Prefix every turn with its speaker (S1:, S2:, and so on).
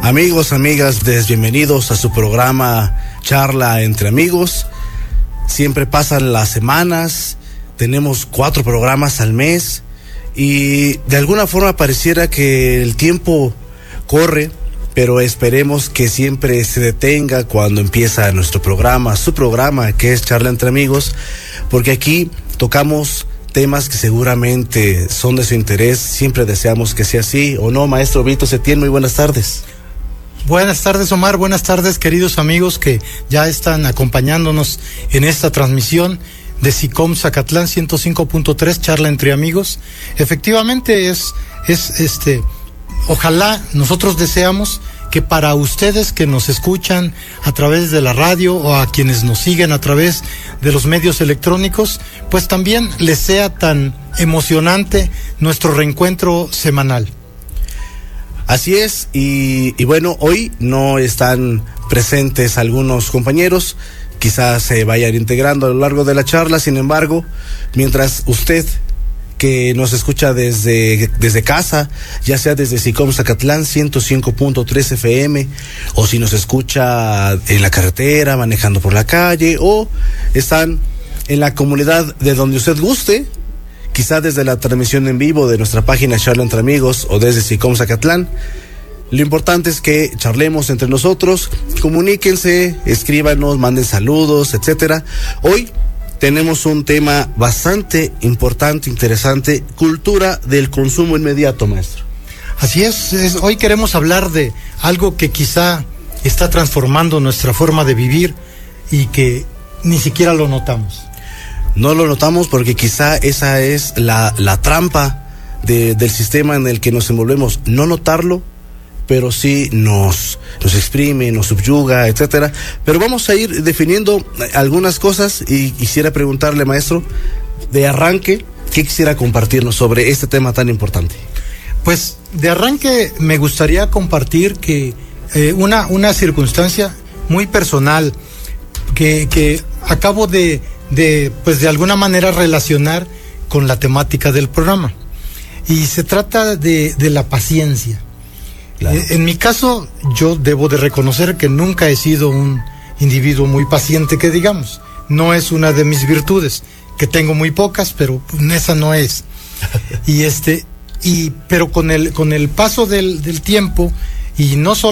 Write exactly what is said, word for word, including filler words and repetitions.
S1: Amigos, amigas, des- bienvenidos a su programa Charla entre Amigos. Siempre pasan las semanas, tenemos cuatro programas al mes y de alguna forma pareciera que el tiempo corre, pero esperemos que siempre se detenga cuando empieza nuestro programa, su programa que es Charla entre Amigos, porque aquí tocamos temas que seguramente son de su interés. Siempre deseamos que sea así, ¿o no, maestro Vito Setién? Muy buenas tardes.
S2: Buenas tardes, Omar. Buenas tardes, queridos amigos que ya están acompañándonos en esta transmisión de SICOM Zacatlán ciento cinco punto tres, Charla entre Amigos. Efectivamente es, es este, ojalá nosotros deseamos que para ustedes que nos escuchan a través de la radio o a quienes nos siguen a través de los medios electrónicos, pues también les sea tan emocionante nuestro reencuentro semanal.
S1: Así es, y, y bueno, hoy no están presentes algunos compañeros, quizás se vayan integrando a lo largo de la charla. Sin embargo, mientras usted que nos escucha desde, desde casa, ya sea desde SICOM Zacatlán ciento cinco punto tres F M, o si nos escucha en la carretera, manejando por la calle, o están en la comunidad de donde usted guste, quizá desde la transmisión en vivo de nuestra página Charla entre Amigos o desde SICOM Zacatlán. Lo importante es que charlemos entre nosotros, comuníquense, escríbanos, manden saludos, etcétera. Hoy tenemos un tema bastante importante, interesante: cultura del consumo inmediato, maestro.
S2: Así es, es, hoy queremos hablar de algo que quizá está transformando nuestra forma de vivir y que ni siquiera lo notamos.
S1: No lo notamos porque quizá esa es la, la trampa de, del sistema en el que nos envolvemos, no notarlo, pero sí nos, nos exprime, nos subyuga, etcétera. Pero vamos a ir definiendo algunas cosas y quisiera preguntarle, maestro, de arranque, ¿qué quisiera compartirnos sobre este tema tan importante?
S2: Pues de arranque me gustaría compartir que eh, una, una circunstancia muy personal que, que acabo de de, pues de alguna manera relacionar con la temática del programa. Y se trata de, de la paciencia. Claro. Eh, en mi caso, yo debo de reconocer que nunca he sido un individuo muy paciente, que digamos. No es una de mis virtudes, que tengo muy pocas, pero esa no es. y este, y, pero con el, con el paso del, del tiempo, y no solo